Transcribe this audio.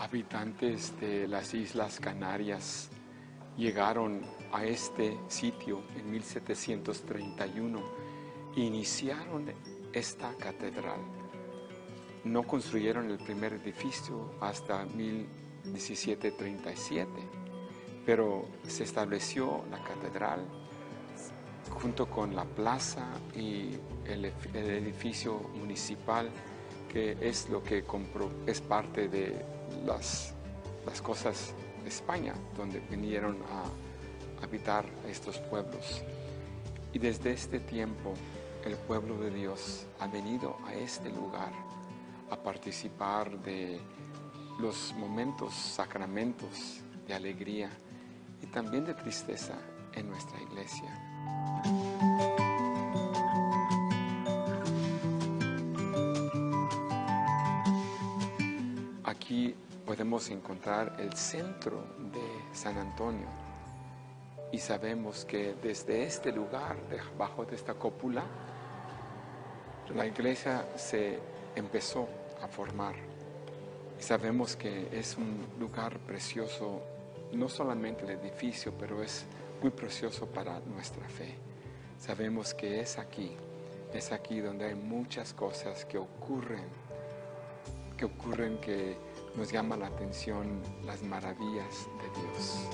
habitantes de las Islas Canarias llegaron a este sitio en 1731 e iniciaron esta catedral. No construyeron el primer edificio hasta 1737, pero se estableció la catedral junto con la plaza y el edificio municipal, que es lo que es parte de las cosas de España, donde vinieron a habitar estos pueblos. Y desde este tiempo el pueblo de Dios ha venido a este lugar a participar de los momentos, sacramentos de alegría y también de tristeza en nuestra iglesia. Aquí podemos encontrar el centro de San Antonio y sabemos que desde este lugar, debajo de esta cúpula, la iglesia se empezó a formar. Y sabemos que es un lugar precioso, no solamente el edificio, pero es muy precioso para nuestra fe. Sabemos que es aquí donde hay muchas cosas que ocurren que nos llaman la atención, las maravillas de Dios.